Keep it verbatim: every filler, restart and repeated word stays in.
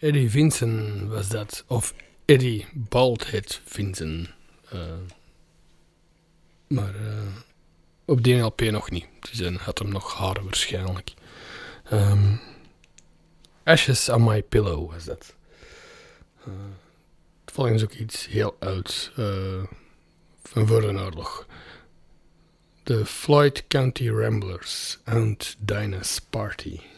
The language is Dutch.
Eddie Vincent was dat. Of Eddie Baldhead Vincent. Uh, maar uh, op die L P nog niet. Dus hij had hem nog haren waarschijnlijk. Um, Ashes on My Pillow was dat. Uh, volgens ook iets heel oud. Uh, van voor de oorlog. De Floyd County Ramblers and Dinah's Party.